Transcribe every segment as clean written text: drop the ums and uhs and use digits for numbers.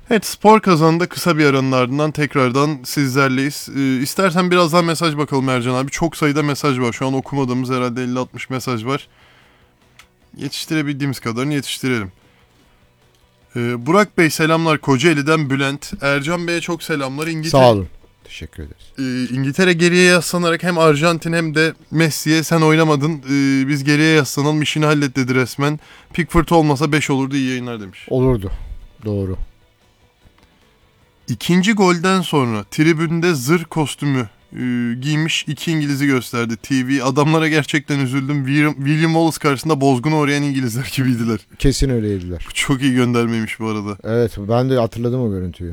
Evet, spor kazanında kısa bir aranın ardından tekrardan sizlerleyiz. İstersen birazdan mesaj bakalım Ercan abi. Çok sayıda mesaj var. Şu an okumadığımız herhalde 50-60 mesaj var. Yetiştirebildiğimiz kadarını yetiştirelim. Burak Bey selamlar Kocaeli'den Bülent. Ercan Bey'e çok selamlar. Sağ olun. Teşekkür ederiz. İngiltere geriye yaslanarak hem Arjantin hem de Messi'ye sen oynamadın. Biz geriye yaslanalım, işini hallet dedi resmen. Pickford olmasa 5 olurdu, iyi yayınlar demiş. Olurdu. Doğru. İkinci golden sonra tribünde zırh kostümü giymiş 2 İngiliz'i gösterdi TV. Adamlara gerçekten üzüldüm. William Wallace karşısında bozguna uğrayan İngilizler gibiydiler. Kesin öyleydiler. Çok iyi göndermeymiş bu arada. Evet, ben de hatırladım o görüntüyü.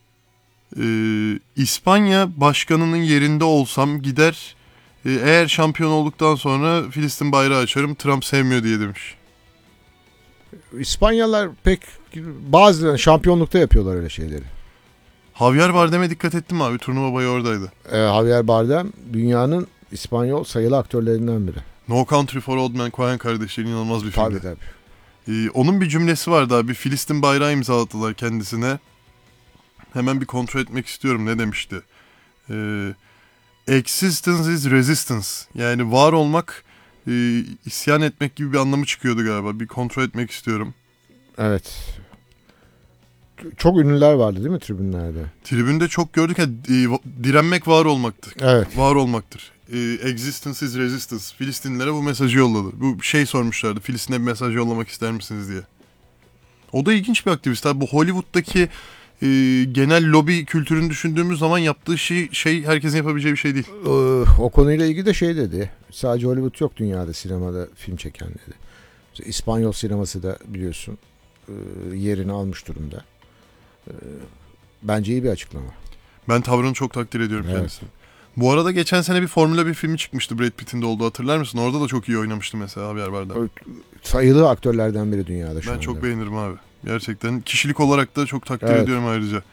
İspanya başkanının yerinde olsam gider eğer şampiyon olduktan sonra Filistin bayrağı açarım, Trump sevmiyor diye demiş. İspanyalılar pek bazı şampiyonlukta yapıyorlar öyle şeyleri. Javier Bardem'e dikkat ettim abi, turnuva boyu oradaydı. Javier Bardem dünyanın İspanyol sayılı aktörlerinden biri. No Country for Old Men, Coen kardeşlerin inanılmaz bir filmdi. Tabii. Onun bir cümlesi vardı abi, Filistin bayrağı imzaladılar kendisine. Hemen bir kontrol etmek istiyorum, ne demişti? Existence is resistance. Yani var olmak isyan etmek gibi bir anlamı çıkıyordu galiba. Bir kontrol etmek istiyorum. Evet. Çok ünlüler vardı değil mi tribünlerde? Tribünde çok gördük ya, direnmek var olmaktır. Evet. Var olmaktır. Existence is resistance. Filistinlilere bu mesajı yolladı. Bu şey sormuşlardı, Filistin'e bir mesaj yollamak ister misiniz diye. O da ilginç bir aktivist. Bu Hollywood'daki genel lobi kültürünü düşündüğümüz zaman yaptığı şey herkesin yapabileceği bir şey değil. O konuyla ilgili de şey dedi. Sadece Hollywood yok dünyada sinemada film çeken dedi. İşte İspanyol sineması da biliyorsun yerini almış durumda. Bence iyi bir açıklama. Ben tavrını çok takdir ediyorum evet. kendisini. Bu arada geçen sene bir Formula 1 filmi çıkmıştı, Brad Pitt'in de olduğu, hatırlar mısın? Orada da çok iyi oynamıştı mesela Javier Bardem. Sayılı aktörlerden biri dünyada şu anda. Ben çok beğenirim abi. Gerçekten kişilik olarak da çok takdir ediyorum ayrıca.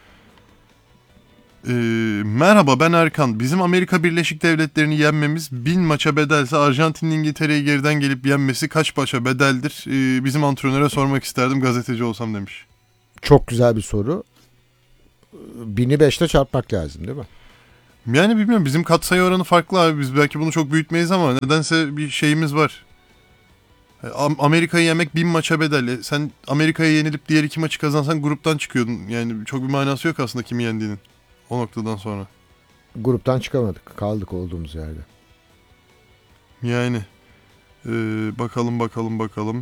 Merhaba, ben Erkan. Bizim Amerika Birleşik Devletleri'ni yenmemiz 1000 maça bedelse Arjantin'in İngiltere'yi geriden gelip yenmesi kaç maça bedeldir? Bizim antrenöre sormak isterdim gazeteci olsam demiş. Çok güzel bir soru. 1000'i 5'te çarpmak lazım değil mi? Yani bilmiyorum, bizim katsayı oranı farklı abi. Biz belki bunu çok büyütmeyiz ama nedense bir şeyimiz var. Amerika'yı yemek 1000 maça bedel. Sen Amerika'ya yenilip diğer 2 maçı kazansan gruptan çıkıyordun. Yani çok bir manası yok aslında kimi yendiğinin. O noktadan sonra. Gruptan çıkamadık. Kaldık olduğumuz yerde. Yani bakalım.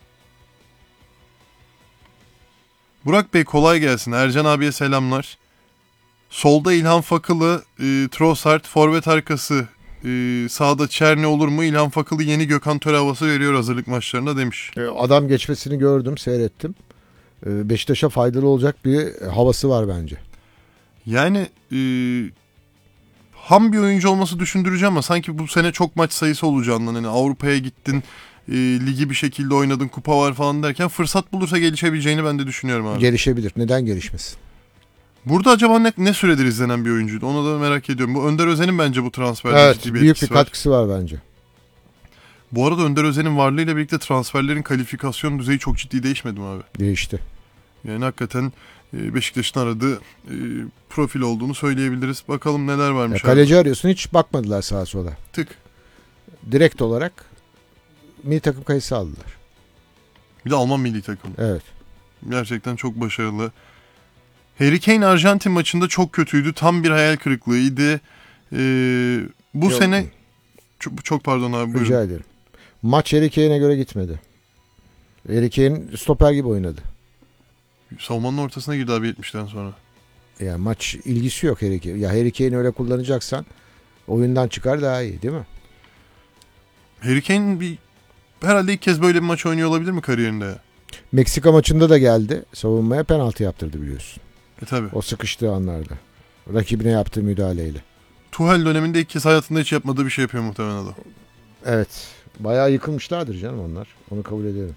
Burak Bey kolay gelsin. Ercan abiye selamlar. Solda İlhan Fakılı, Trossard, forvet arkası sağda Çerni olur mu? İlhan Fakılı yeni Gökhan Töre havası veriyor hazırlık maçlarına demiş. Adam geçmesini gördüm, seyrettim. Beşiktaş'a faydalı olacak bir havası var bence. Yani ham bir oyuncu olması düşündürücü ama sanki bu sene çok maç sayısı olacağından, hani Avrupa'ya gittin, ligi bir şekilde oynadın, kupa var falan derken fırsat bulursa gelişebileceğini ben de düşünüyorum abi. Gelişebilir. Neden gelişmesin? Burada acaba ne süredir izlenen bir oyuncuydu? Onu da merak ediyorum. Bu Önder Özen'in bence bu transferde ciddi bir büyük etkisi bir katkısı var bence. Bu arada Önder Özen'in varlığıyla birlikte transferlerin kalifikasyon düzeyi çok ciddi değişmedi mi abi? Değişti. Yani hakikaten Beşiktaş'ın aradığı profil olduğunu söyleyebiliriz. Bakalım neler varmış. Kaleci arıyorsun, hiç bakmadılar sağa sola. Tık. Direkt olarak milli takım kayısı aldılar. Bir de Alman milli takım. Evet. Gerçekten çok başarılı. Harry Kane Arjantin maçında çok kötüydü. Tam bir hayal kırıklığıydı. Bu sene... Çok pardon abi, buyurun. Rica ederim. Maç Harry Kane'e göre gitmedi. Harry Kane stoper gibi oynadı. Savunmanın ortasına girdi abi 70'ten sonra. Yani maç ilgisi yok Harry Kane. Ya Harry Kane'i öyle kullanacaksan oyundan çıkar daha iyi değil mi? Harry Kane herhalde ilk kez böyle bir maç oynuyor olabilir mi kariyerinde ya? Meksika maçında da geldi. Savunmaya penaltı yaptırdı biliyorsun. Tabii. O sıkıştığı anlarda. Rakibine yaptığı müdahaleyle. Tuchel döneminde ilk kez hayatında hiç yapmadığı bir şey yapıyor muhtemelen adam. Evet. Bayağı yıkılmışlardır canım onlar. Onu kabul ederim.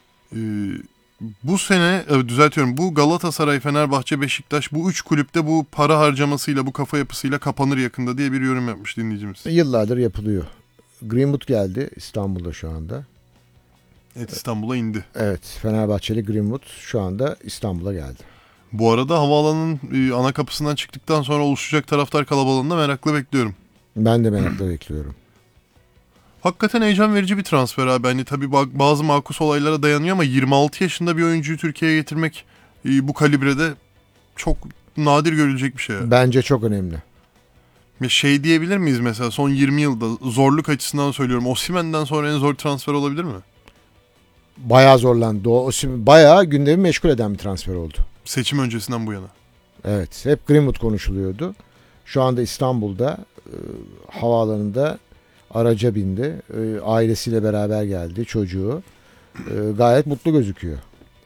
Bu sene düzeltiyorum. Bu Galatasaray, Fenerbahçe, Beşiktaş, bu 3 kulüpte bu para harcamasıyla, bu kafa yapısıyla kapanır yakında diye bir yorum yapmış dinleyicimiz. Yıllardır yapılıyor. Greenwood geldi İstanbul'da şu anda. Evet, İstanbul'a indi. Evet, Fenerbahçeli Greenwood şu anda İstanbul'a geldi. Bu arada havaalanının ana kapısından çıktıktan sonra oluşacak taraftar kalabalığını da merakla bekliyorum. Ben de merakla bekliyorum. Hakikaten heyecan verici bir transfer abi. Hani tabii bazı makus olaylara dayanıyor ama 26 yaşında bir oyuncuyu Türkiye'ye getirmek bu kalibrede çok nadir görülecek bir şey. Yani. Bence çok önemli. Şey diyebilir miyiz mesela son 20 yılda zorluk açısından söylüyorum. Osimhen'den sonra en zor transfer olabilir mi? Bayağı zorlandı. Bayağı gündemi meşgul eden bir transfer oldu. Seçim öncesinden bu yana. Evet. Hep Greenwood konuşuluyordu. Şu anda İstanbul'da havaalanında araca bindi. Ailesiyle beraber geldi. Çocuğu. Gayet mutlu gözüküyor.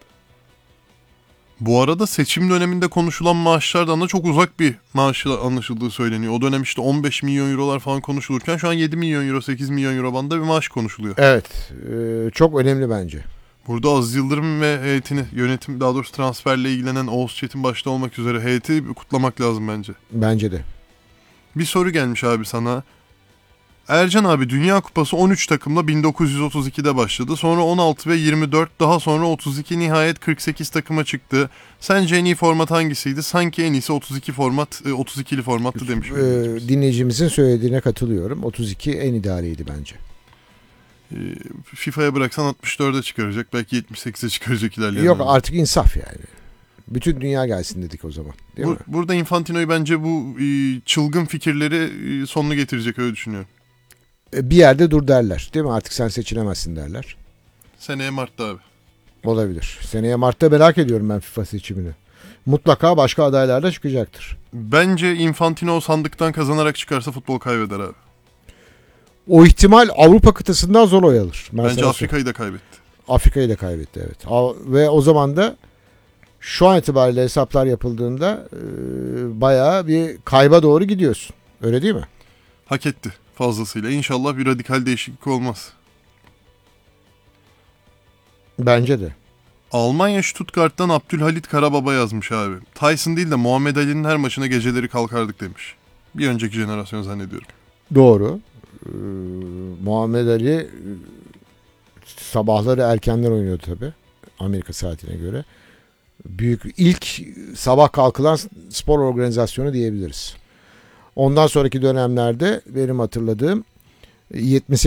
Bu arada seçim döneminde konuşulan maaşlardan da çok uzak bir maaşla anlaşıldığı söyleniyor. O dönem işte 15 milyon eurolar falan konuşulurken şu an 7 milyon euro, 8 milyon euro bandında bir maaş konuşuluyor. Evet. Çok önemli bence. Burada Aziz Yıldırım ve heyetini, yönetim daha doğrusu transferle ilgilenen Oğuz Çetin başta olmak üzere heyeti kutlamak lazım bence. Bence de. Bir soru gelmiş abi sana. Ercan abi Dünya Kupası 13 takımla 1932'de başladı. Sonra 16 ve 24, daha sonra 32, nihayet 48 takıma çıktı. Sence en iyi format hangisiydi? Sanki en iyisi 32'li formattı demiş. Dinleyicimizin söylediğine katılıyorum. 32 en idealiydi bence. FIFA'ya bıraksan 64'e çıkaracak. Belki 78'e çıkaracak ilerleyen. Yok artık insaf yani. Bütün dünya gelsin dedik o zaman. Değil mi? Burada Infantino'yu bence bu çılgın fikirleri sonunu getirecek, öyle düşünüyorum. Bir yerde dur derler. Değil mi? Artık sen seçilemezsin derler. Seneye Mart'ta abi. Olabilir. Seneye Mart'ta merak ediyorum ben FIFA seçimini. Mutlaka başka adaylar da çıkacaktır. Bence Infantino sandıktan kazanarak çıkarsa futbol kaybeder abi. O ihtimal Avrupa kıtasından zor oy alır. Bence Afrika'yı da kaybetti. Afrika'yı da kaybetti, evet. Ve o zaman da şu an itibariyle hesaplar yapıldığında bayağı bir kayba doğru gidiyorsun. Öyle değil mi? Hak etti fazlasıyla. İnşallah bir radikal değişiklik olmaz. Bence de. Almanya Stuttgart'tan Abdülhalit Karababa yazmış abi. Tyson değil de Muhammed Ali'nin her maçına geceleri kalkardık demiş. Bir önceki jenerasyon zannediyorum. Doğru. Muhammed Ali sabahları erkenden oynuyordu tabii. Amerika saatine göre. İlk sabah kalkılan spor organizasyonu diyebiliriz. Ondan sonraki dönemlerde benim hatırladığım 78